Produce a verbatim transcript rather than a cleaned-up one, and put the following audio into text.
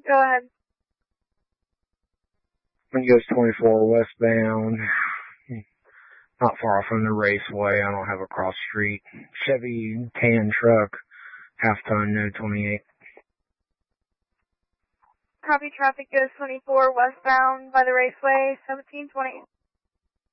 Go ahead. It goes twenty-four westbound. Not far from the raceway. I don't have a cross street. Chevy tan truck. Half ton, no twenty-eight. Copy, traffic goes twenty-four westbound by the raceway, seventeen twenty.